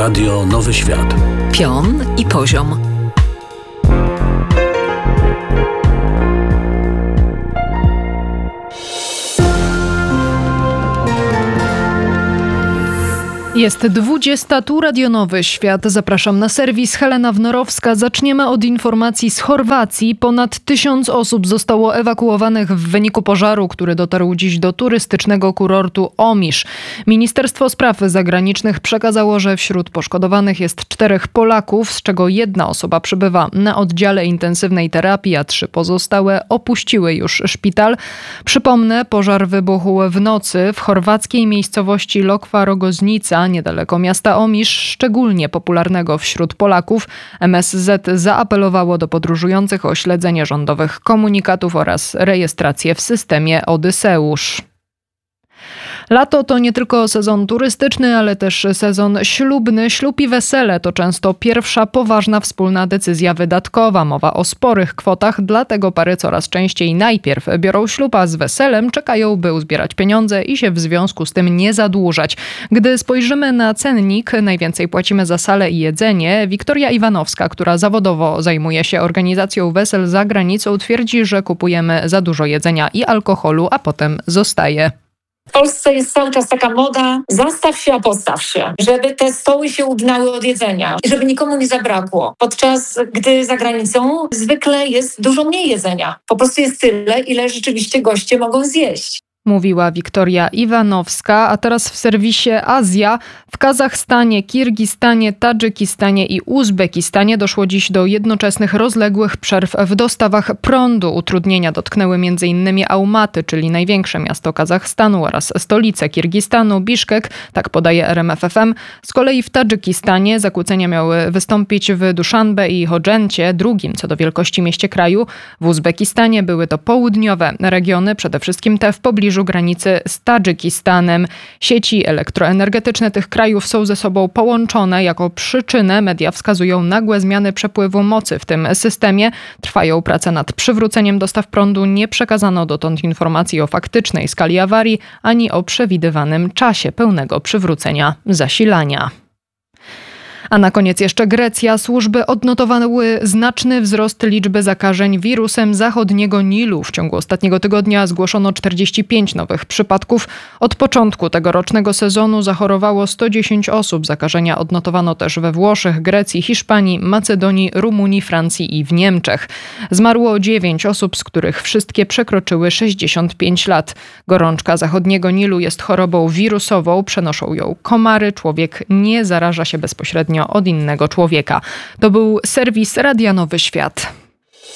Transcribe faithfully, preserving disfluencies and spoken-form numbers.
Radio Nowy Świat. Pion i poziom. Jest dwudziesta, tu Radio Nowy Świat. Zapraszam na serwis. Helena Wnorowska. Zaczniemy od informacji z Chorwacji. Ponad tysiąc osób zostało ewakuowanych w wyniku pożaru, który dotarł dziś do turystycznego kurortu Omisz. Ministerstwo Spraw Zagranicznych przekazało, że wśród poszkodowanych jest czterech Polaków, z czego jedna osoba przebywa na oddziale intensywnej terapii, a trzy pozostałe opuściły już szpital. Przypomnę, pożar wybuchł w nocy w chorwackiej miejscowości Lokva Rogoznica, niedaleko miasta Omisz, szczególnie popularnego wśród Polaków. M S Z zaapelowało do podróżujących o śledzenie rządowych komunikatów oraz rejestrację w systemie Odyseusz. Lato to nie tylko sezon turystyczny, ale też sezon ślubny. Ślub i wesele to często pierwsza poważna wspólna decyzja wydatkowa. Mowa o sporych kwotach, dlatego pary coraz częściej najpierw biorą ślub, a z weselem czekają, by uzbierać pieniądze i się w związku z tym nie zadłużać. Gdy spojrzymy na cennik, najwięcej płacimy za salę i jedzenie. Wiktoria Iwanowska, która zawodowo zajmuje się organizacją wesel za granicą, twierdzi, że kupujemy za dużo jedzenia i alkoholu, a potem zostaje. W Polsce jest cały czas taka moda, zastaw się, a postaw się, żeby te stoły się uginały od jedzenia i żeby nikomu nie zabrakło. Podczas gdy za granicą zwykle jest dużo mniej jedzenia. Po prostu jest tyle, ile rzeczywiście goście mogą zjeść. Mówiła Wiktoria Iwanowska, a teraz w serwisie Azja. W Kazachstanie, Kirgistanie, Tadżykistanie i Uzbekistanie doszło dziś do jednoczesnych rozległych przerw w dostawach prądu. Utrudnienia dotknęły między innymi Almaty, czyli największe miasto Kazachstanu, oraz stolicę Kirgistanu, Biszkek, tak podaje R M F F M. Z kolei w Tadżykistanie zakłócenia miały wystąpić w Duszanbe i Hodżencie, drugim co do wielkości mieście kraju. W Uzbekistanie były to południowe regiony, przede wszystkim te w pobliżu granicy z Tadżykistanem. Sieci elektroenergetyczne tych krajów są ze sobą połączone. Jako przyczynę media wskazują nagłe zmiany przepływu mocy w tym systemie. Trwają prace nad przywróceniem dostaw prądu. Nie przekazano dotąd informacji o faktycznej skali awarii, ani o przewidywanym czasie pełnego przywrócenia zasilania. A na koniec jeszcze Grecja. Służby odnotowały znaczny wzrost liczby zakażeń wirusem zachodniego Nilu. W ciągu ostatniego tygodnia zgłoszono czterdzieści pięć nowych przypadków. Od początku tegorocznego sezonu zachorowało sto dziesięć osób. Zakażenia odnotowano też we Włoszech, Grecji, Hiszpanii, Macedonii, Rumunii, Francji i w Niemczech. Zmarło dziewięć osób, z których wszystkie przekroczyły sześćdziesiąt pięć lat. Gorączka zachodniego Nilu jest chorobą wirusową. Przenoszą ją komary. Człowiek nie zaraża się bezpośrednio od innego człowieka. To był serwis Radia Nowy Świat.